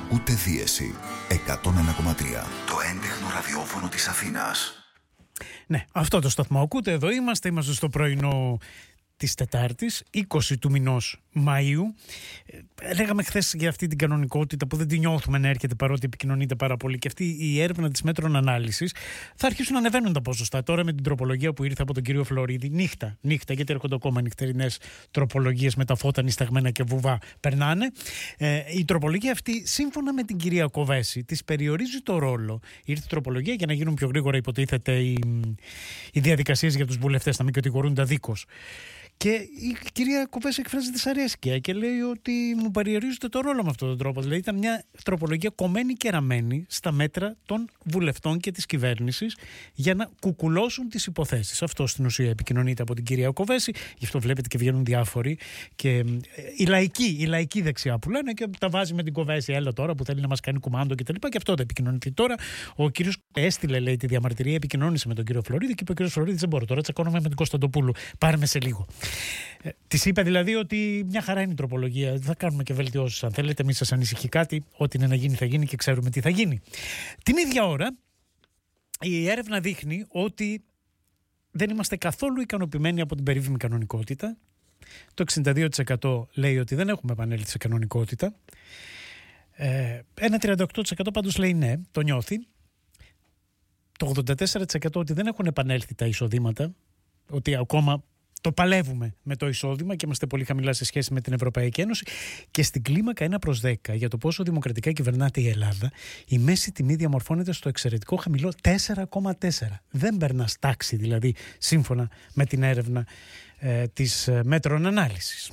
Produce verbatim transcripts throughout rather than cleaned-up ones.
Ακούτε Δίεση εκατόν ένα κόμμα τρία. Το έντεχνο ραδιόφωνο της Αθήνας. Ναι, αυτό το σταθμό ακούτε. Εδώ είμαστε. Είμαστε στο πρωινό της Τετάρτης, είκοσι του μηνός Μαΐου. Ε, λέγαμε χθες για αυτή την κανονικότητα που δεν τη νιώθουμε να έρχεται, παρότι επικοινωνείται πάρα πολύ. Και αυτή η έρευνα της μέτρων ανάλυσης θα αρχίσουν να ανεβαίνουν τα ποσοστά. Τώρα με την τροπολογία που ήρθε από τον κύριο Φλωρίδη, νύχτα, νύχτα, γιατί έρχονται ακόμα νυχτερινές τροπολογίες με τα φώτα νησταγμένα και βουβά περνάνε. Ε, η τροπολογία αυτή, σύμφωνα με την κυρία Κοβέση, της περιορίζει το ρόλο. Ήρθε η τροπολογία για να γίνουν πιο γρήγορα, υποτίθεται, οι, οι διαδικασίες για τους βουλευτές, να μην κατηγορούνται αδίκως. Και η κυρία Κοβέση εκφράζει δυσαρέσκεια και λέει ότι μου περιορίζεται το ρόλο με αυτόν τον τρόπο. Δηλαδή ήταν μια τροπολογία κομμένη και ραμμένη στα μέτρα των βουλευτών και της κυβέρνησης για να κουκουλώσουν τις υποθέσεις. Αυτό στην ουσία επικοινωνείται από την κυρία Κοβέση. Γι' αυτό βλέπετε και βγαίνουν διάφοροι. Και η λαϊκή, η λαϊκή δεξιά που λένε και τα βάζει με την Κοβέση. Έλα τώρα που θέλει να μας κάνει κουμάντο κτλ. Και, και αυτό το επικοινωνείται τώρα. Ο κύριος έστειλε, λέει, τη διαμαρτυρία, επικοινώνησε με τον κύριο Φλωρίδη και είπε ο κύριος Φλωρίδη: δεν μπορώ τώρα, τσακώνομαι με την Κωνσταντοπούλου. Πάρε με σε λίγο. Ε, της είπε δηλαδή ότι μια χαρά είναι η τροπολογία. Θα κάνουμε και βελτιώσεις αν θέλετε. Μη σας ανησυχεί κάτι. Ό,τι είναι να γίνει θα γίνει και ξέρουμε τι θα γίνει. Την ίδια ώρα η έρευνα δείχνει ότι δεν είμαστε καθόλου ικανοποιημένοι από την περίφημη κανονικότητα. Το εξήντα δύο τοις εκατό λέει ότι δεν έχουμε επανέλθει σε κανονικότητα. Ε, ένα τριάντα οκτώ τοις εκατό πάντως λέει ναι, το νιώθει. Το ογδόντα τέσσερα τοις εκατό ότι δεν έχουν επανέλθει τα εισοδήματα, ότι ακόμα το παλεύουμε με το εισόδημα και είμαστε πολύ χαμηλά σε σχέση με την Ευρωπαϊκή Ένωση. Και στην κλίμακα ένα προς δέκα για το πόσο δημοκρατικά κυβερνάται η Ελλάδα, η μέση τιμή διαμορφώνεται στο εξαιρετικό χαμηλό τέσσερα κόμμα τέσσερα. Δεν περνά τάξη δηλαδή, σύμφωνα με την έρευνα ε, της ε, μέτρων ανάλυσης.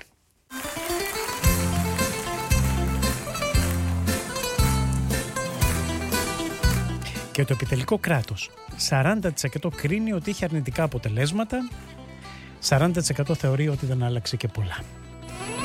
Και το επιτελικό κράτος, σαράντα τοις εκατό κρίνει ότι είχε αρνητικά αποτελέσματα, σαράντα τοις εκατό θεωρεί ότι δεν άλλαξε και πολλά.